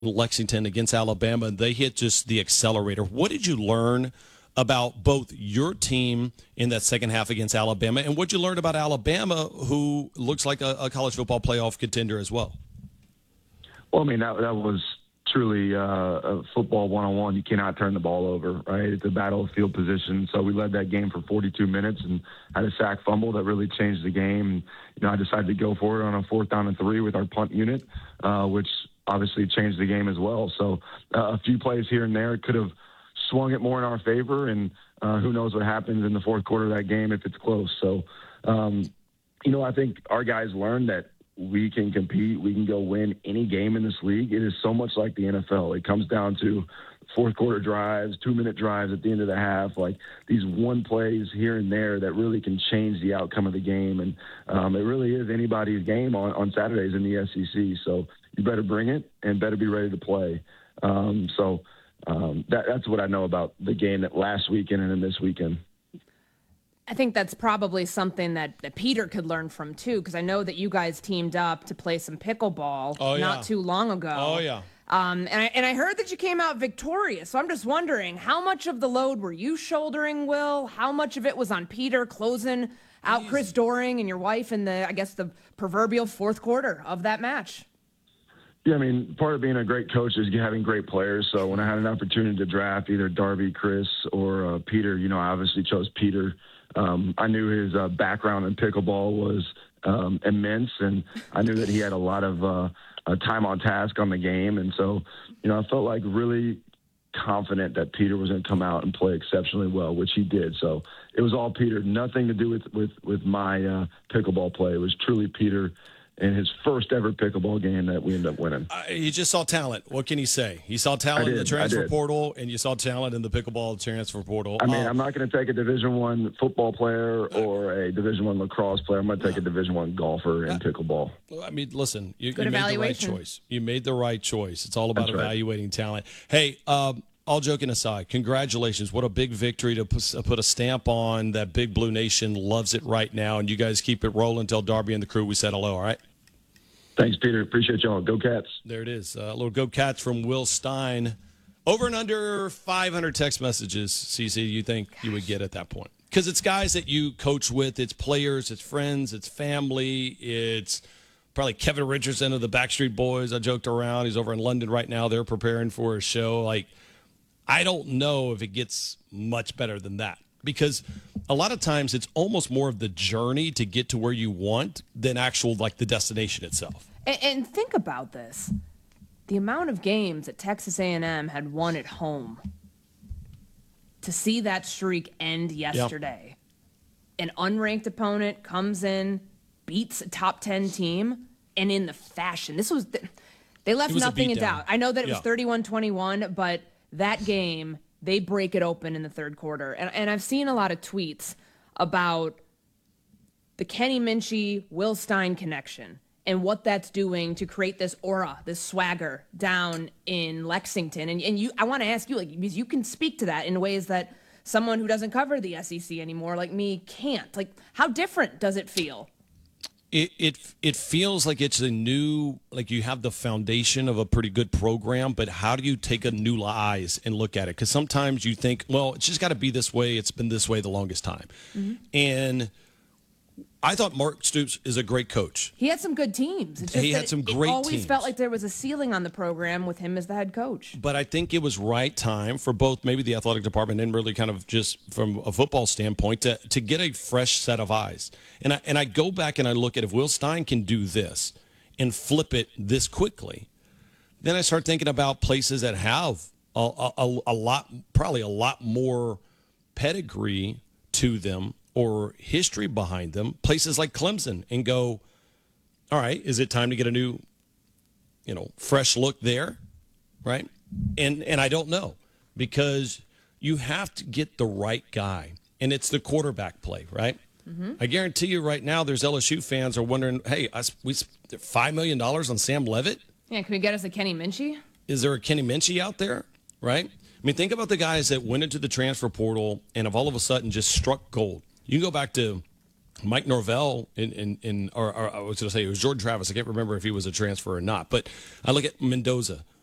Lexington against Alabama. They hit just the accelerator. What did you learn about both your team in that second half against Alabama, and what you learned about Alabama, who looks like a college football playoff contender as well? Well, I mean, that was truly a football one-on-one. You cannot turn the ball over, right? It's a battle of field position. So we led that game for 42 minutes and had a sack fumble that really changed the game. I decided to go for it on a 4th down and 3 with our punt unit, which obviously changed the game as well. So a few plays here and there could have swung it more in our favor, and who knows what happens in the fourth quarter of that game if it's close. So, I think our guys learned that we can compete. We can go win any game in this league. It is so much like the NFL. It comes down to fourth quarter drives, 2-minute drives at the end of the half, like these one plays here and there that really can change the outcome of the game. And it really is anybody's game on Saturdays in the SEC. So you better bring it and better be ready to play. That's what I know about the game that last weekend and then this weekend. I think that's probably something that Peter could learn from, too, because I know that you guys teamed up to play some pickleball not too long ago. Oh, yeah. And I heard that you came out victorious. So I'm just wondering, how much of the load were you shouldering, Will? How much of it was on Peter closing out Chris Doering and your wife in the proverbial fourth quarter of that match? Yeah, I mean, part of being a great coach is having great players. So when I had an opportunity to draft either Darby, Chris, or Peter, I obviously chose Peter. I knew his background in pickleball was immense, and I knew that he had a lot of time on task on the game. And so, I felt like really confident that Peter was going to come out and play exceptionally well, which he did. So it was all Peter, nothing to do with my pickleball play. It was truly Peter in his first ever pickleball game that we ended up winning. You just saw talent. What can you say? You saw talent in the transfer portal, and you saw talent in the pickleball transfer portal. I mean, I'm not going to take a Division I football player or a Division I lacrosse player. I'm going to take a Division I golfer in pickleball. I mean, listen, you made the right choice. You made the right choice. It's all about evaluating talent. Hey, all joking aside, congratulations. What a big victory to put a stamp on. That Big Blue Nation loves it right now, and you guys keep it rolling. Tell Darby and the crew we said hello, all right? Thanks, Peter. Appreciate y'all. Go Cats. There it is. A little Go Cats from Will Stein. Over and under 500 text messages, CC, you think you would get at that point? Because it's guys that you coach with. It's players. It's friends. It's family. It's probably Kevin Richardson of the Backstreet Boys. I joked around. He's over in London right now. They're preparing for a show. I don't know if it gets much better than that. Because a lot of times it's almost more of the journey to get to where you want than actual, the destination itself. And think about this. The amount of games that Texas A&M had won at home. To see that streak end yesterday. Yep. An unranked opponent comes in, beats a top 10 team, and in the fashion. They left nothing in doubt. I know that it was 31-21, but that game, they break it open in the third quarter. And I've seen a lot of tweets about the Kenny Minchey, Will Stein connection and what that's doing to create this aura, this swagger down in Lexington. And I want to ask you, because you can speak to that in ways that someone who doesn't cover the SEC anymore like me can't. How different does it feel? It feels like it's a new, you have the foundation of a pretty good program, but how do you take a new eyes and look at it? Because sometimes you think, well, it's just got to be this way. It's been this way the longest time. Mm-hmm. And I thought Mark Stoops is a great coach. He had some good teams. He had some great teams. It always felt like there was a ceiling on the program with him as the head coach. But I think it was right time for both maybe the athletic department and really kind of just from a football standpoint to get a fresh set of eyes. And I go back and I look at if Will Stein can do this and flip it this quickly, then I start thinking about places that have probably a lot more pedigree to them or history behind them, places like Clemson, and go, all right, is it time to get a new, fresh look there, right? And I don't know, because you have to get the right guy, and it's the quarterback play, right? Mm-hmm. I guarantee you right now there's LSU fans are wondering, hey, we spent $5 million on Sam Leavitt? Yeah, can we get us a Kenny Minchey? Is there a Kenny Minchey out there, right? I mean, think about the guys that went into the transfer portal and have all of a sudden just struck gold. You can go back to Mike Norvell or I was going to say it was Jordan Travis. I can't remember if he was a transfer or not. But I look at Mendoza,